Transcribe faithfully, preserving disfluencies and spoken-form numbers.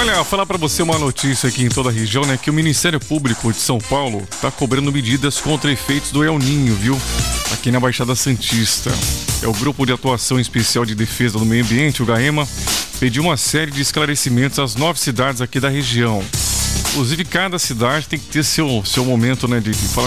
Olha, falar para você uma notícia aqui em toda a região, né? Que o Ministério Público de São Paulo tá cobrando medidas contra efeitos do El Ninho, viu? Aqui na Baixada Santista. É o Grupo de Atuação Especial de Defesa do Meio Ambiente, o GAEMA, pediu uma série de esclarecimentos às nove cidades aqui da região. Inclusive, cada cidade tem que ter seu, seu momento, né? De, de falar